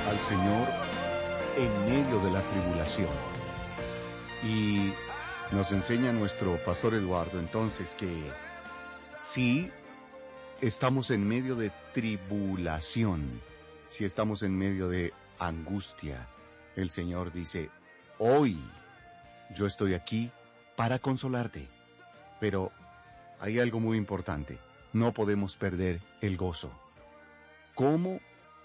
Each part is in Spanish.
al Señor en medio de la tribulación. Y nos enseña nuestro pastor Eduardo entonces que si estamos en medio de tribulación, si estamos en medio de angustia, el Señor dice, hoy yo estoy aquí para consolarte. Pero hay algo muy importante, no podemos perder el gozo. ¿Cómo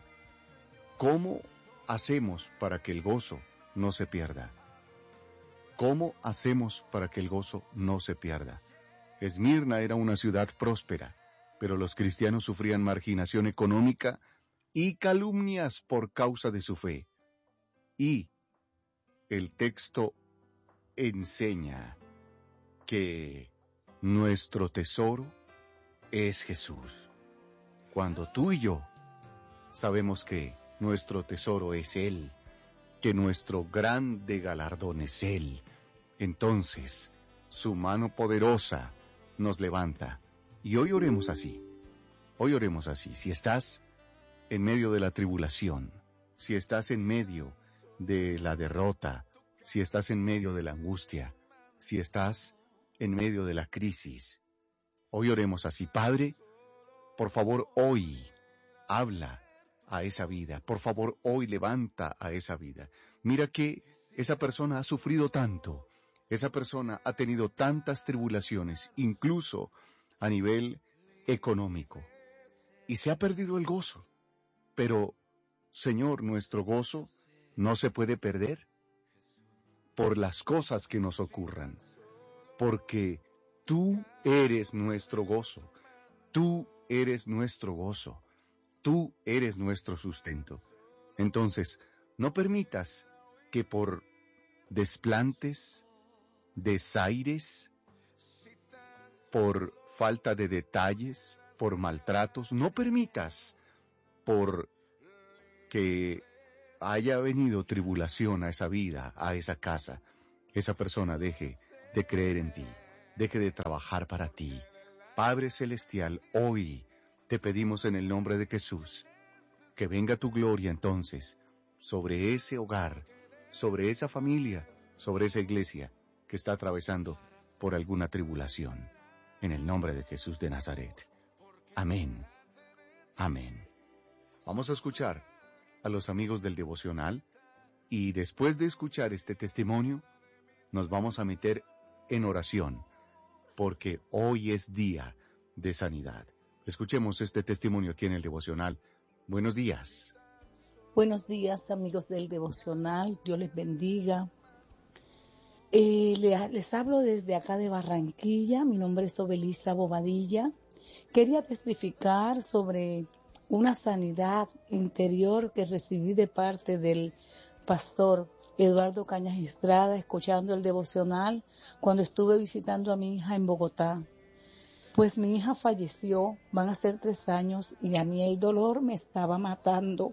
hacemos para que el gozo no se pierda? ¿Cómo hacemos para que el gozo no se pierda? Esmirna era una ciudad próspera, pero los cristianos sufrían marginación económica y calumnias por causa de su fe. Y el texto enseña que nuestro tesoro es Jesús. Cuando tú y yo sabemos que nuestro tesoro es Él, que nuestro grande galardón es Él, entonces su mano poderosa nos levanta. Y hoy oremos así. Hoy oremos así. Si estás en medio de la tribulación, si estás en medio de la derrota, si estás en medio de la angustia, si estás en medio de la crisis, hoy oremos así. Padre, por favor, hoy habla a esa vida. Por favor, hoy levanta a esa vida. Mira que esa persona ha sufrido tanto. Esa persona ha tenido tantas tribulaciones, incluso a nivel económico. Y se ha perdido el gozo. Pero, Señor, nuestro gozo no se puede perder por las cosas que nos ocurran. Porque tú eres nuestro gozo. Tú eres nuestro gozo. Tú eres nuestro sustento. Entonces, no permitas que por desplantes, desaires, por falta de detalles, por maltratos, no permitas por que haya venido tribulación a esa vida, a esa casa, esa persona deje de creer en ti, deje de trabajar para ti. Padre Celestial, hoy te pedimos en el nombre de Jesús, que venga tu gloria entonces sobre ese hogar, sobre esa familia, sobre esa iglesia que está atravesando por alguna tribulación. En el nombre de Jesús de Nazaret. Amén. Amén. Vamos a escuchar a los amigos del devocional y después de escuchar este testimonio nos vamos a meter en oración porque hoy es día de sanidad. Escuchemos este testimonio aquí en el devocional. Buenos días. Buenos días, amigos del devocional. Dios les bendiga. Les hablo desde acá de Barranquilla. Mi nombre es Obelisa Bobadilla. Quería testificar sobre una sanidad interior que recibí de parte del pastor Eduardo Cañas Estrada, escuchando el devocional cuando estuve visitando a mi hija en Bogotá. Pues mi hija falleció, van a ser 3 años, y a mí el dolor me estaba matando.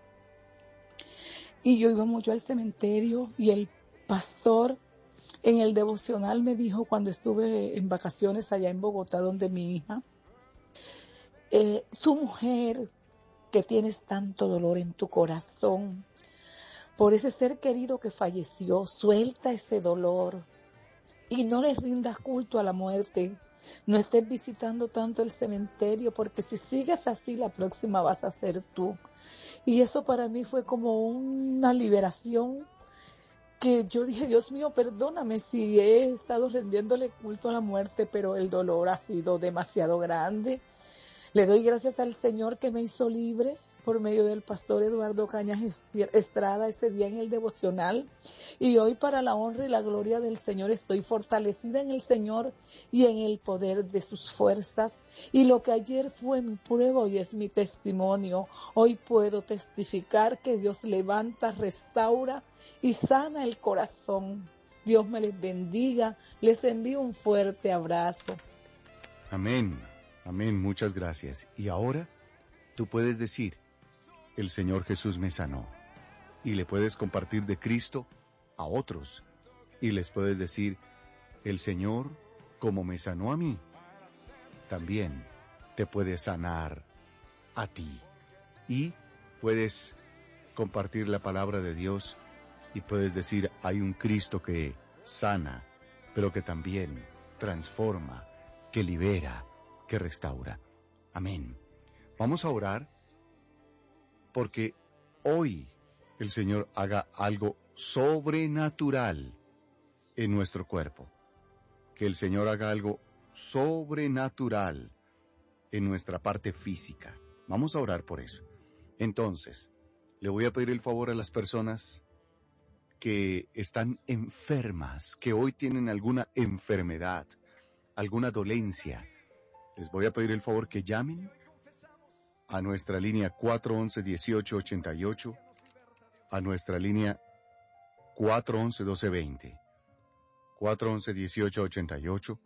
Y yo iba mucho al cementerio y el pastor en el devocional me dijo cuando estuve en vacaciones allá en Bogotá donde mi hija, tu mujer que tienes tanto dolor en tu corazón por ese ser querido que falleció, suelta ese dolor y no le rindas culto a la muerte. No estés visitando tanto el cementerio porque si sigues así la próxima vas a ser tú. Y eso para mí fue como una liberación que yo dije, Dios mío, perdóname si he estado rindiéndole culto a la muerte, pero el dolor ha sido demasiado grande. Le doy gracias al Señor que me hizo libre por medio del pastor Eduardo Cañas Estrada ese día en el devocional. Y hoy para la honra y la gloria del Señor estoy fortalecida en el Señor y en el poder de sus fuerzas. Y lo que ayer fue mi prueba hoy es mi testimonio. Hoy puedo testificar que Dios levanta, restaura y sana el corazón. Dios me les bendiga. Les envío un fuerte abrazo. Amén. Amén. Muchas gracias. Y ahora tú puedes decir, el Señor Jesús me sanó. Y le puedes compartir de Cristo a otros. Y les puedes decir, el Señor, como me sanó a mí, también te puede sanar a ti. Y puedes compartir la palabra de Dios y puedes decir, hay un Cristo que sana, pero que también transforma, que libera, que restaura. Amén. Vamos a orar porque hoy el Señor haga algo sobrenatural en nuestro cuerpo. Que el Señor haga algo sobrenatural en nuestra parte física. Vamos a orar por eso. Entonces, le voy a pedir el favor a las personas que están enfermas, que hoy tienen alguna enfermedad, alguna dolencia. Les voy a pedir el favor que llamen a nuestra línea 411-1888, a nuestra línea 411-1220, 411-1888,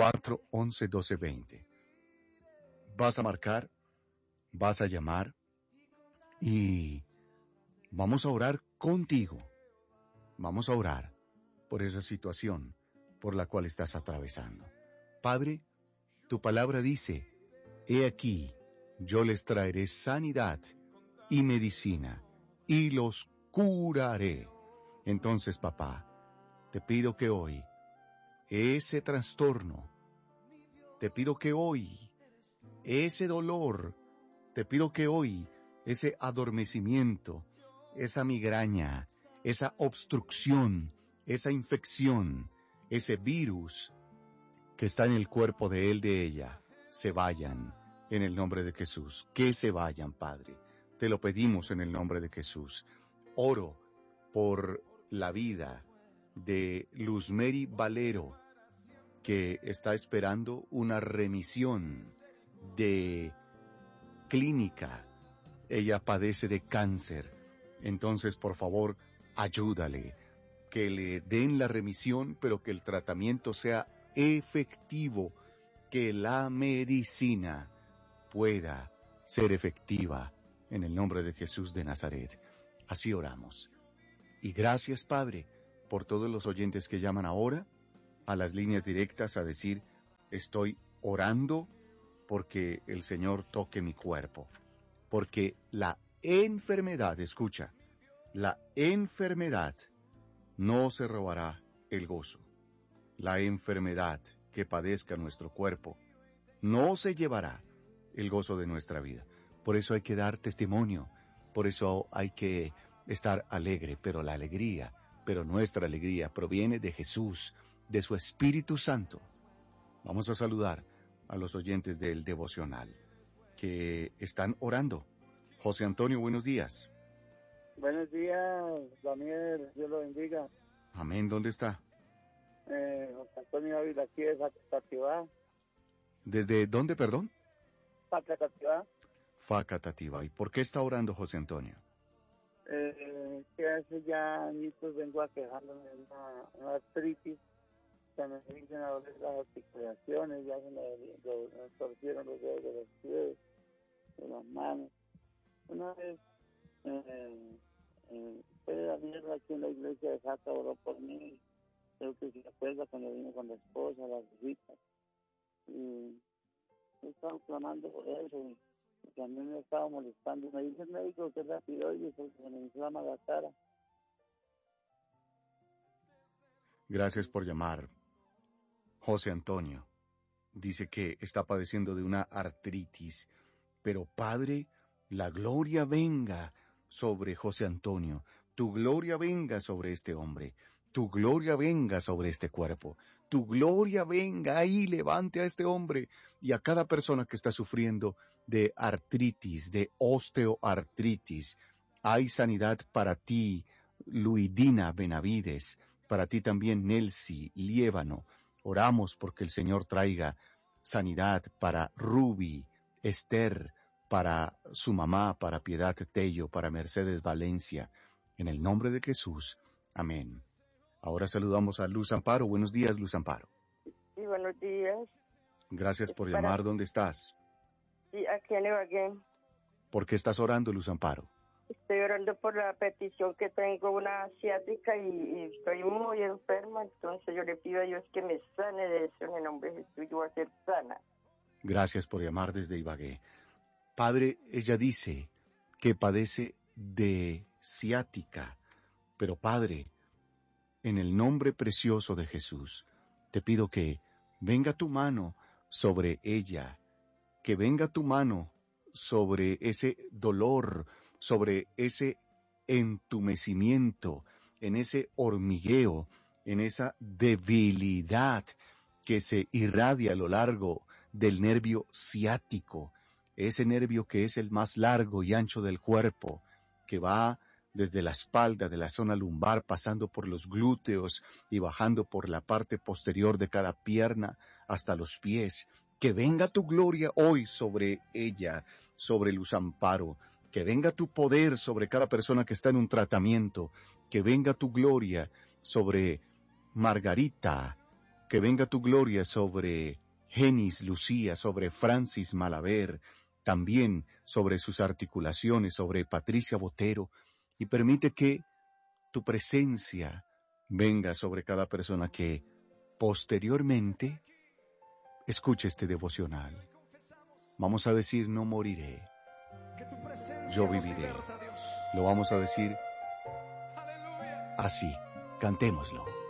411-1220. Vas a marcar, vas a llamar y vamos a orar contigo. Vamos a orar por esa situación por la cual estás atravesando. Padre, tu palabra dice, he aquí, yo les traeré sanidad y medicina y los curaré. Entonces, papá, te pido que hoy ese trastorno, te pido que hoy ese dolor, te pido que hoy ese adormecimiento, esa migraña, esa obstrucción, esa infección, ese virus que está en el cuerpo de él, de ella, se vayan en el nombre de Jesús. Que se vayan, Padre. Te lo pedimos en el nombre de Jesús. Oro por la vida de Luzmeri Valero, que está esperando una remisión de clínica. Ella padece de cáncer. Entonces, por favor, ayúdale, que le den la remisión, pero que el tratamiento sea efectivo, que la medicina pueda ser efectiva en el nombre de Jesús de Nazaret. Así oramos. Y gracias, Padre, por todos los oyentes que llaman ahora a las líneas directas a decir, estoy orando porque el Señor toque mi cuerpo. Porque la enfermedad, escucha, la enfermedad no se robará el gozo. La enfermedad que padezca nuestro cuerpo no se llevará el gozo de nuestra vida. Por eso hay que dar testimonio, por eso hay que estar alegre, pero la alegría, pero nuestra alegría proviene de Jesús, de su Espíritu Santo. Vamos a saludar a los oyentes del devocional que están orando. José Antonio, buenos días. Buenos días, Daniel, Dios lo bendiga. Amén, ¿dónde está? José Antonio Ávila, aquí de Facatativá. ¿Desde dónde, perdón? Facatativá. Facatativá. ¿Y por qué está orando José Antonio? Que hace ya añitos vengo aquejándome de una artritis. Se me empiezan a doler las articulaciones, ya se me torcieron los dedos de los pies, de las manos. Una vez, Daniel aquí en la iglesia de Jaca oró por mí. Creo que se acuerda cuando vino con la esposa, las visitas. Y he estado clamando por eso y también me estaba molestando. Me dice el médico que es la tiroides porque se me inflama la cara. Gracias por llamar. José Antonio dice que está padeciendo de una artritis, pero Padre, la gloria venga sobre José Antonio, tu gloria venga sobre este hombre, tu gloria venga sobre este cuerpo, tu gloria venga ahí, levante a este hombre y a cada persona que está sufriendo de artritis, de osteoartritis. Hay sanidad para ti, Luidina Benavides, para ti también, Nelsi Liévano. Oramos porque el Señor traiga sanidad para Ruby, Esther, para su mamá, para Piedad Tello, para Mercedes Valencia. En el nombre de Jesús. Amén. Ahora saludamos a Luz Amparo. Buenos días, Luz Amparo. Sí, buenos días. Gracias por llamar. ¿Dónde estás? Sí, aquí en Ibagué. ¿Por qué estás orando, Luz Amparo? Estoy orando por la petición que tengo una ciática y estoy muy enferma, entonces yo le pido a Dios que me sane de eso en el nombre de Jesús, yo voy a ser sana. Gracias por llamar desde Ibagué. Padre, ella dice que padece de ciática. Pero Padre, en el nombre precioso de Jesús, te pido que venga tu mano sobre ella, que venga tu mano sobre ese dolor, sobre ese entumecimiento, en ese hormigueo, en esa debilidad que se irradia a lo largo del nervio ciático, ese nervio que es el más largo y ancho del cuerpo, que va desde la espalda, de la zona lumbar, pasando por los glúteos y bajando por la parte posterior de cada pierna hasta los pies. Que venga tu gloria hoy sobre ella, sobre Luz Amparo. Que venga tu poder sobre cada persona que está en un tratamiento. Que venga tu gloria sobre Margarita. Que venga tu gloria sobre Genis Lucía, sobre Francis Malaver, también sobre sus articulaciones, sobre Patricia Botero, y permite que tu presencia venga sobre cada persona que posteriormente escuche este devocional. Vamos a decir: no moriré, yo viviré. Lo vamos a decir así, cantémoslo.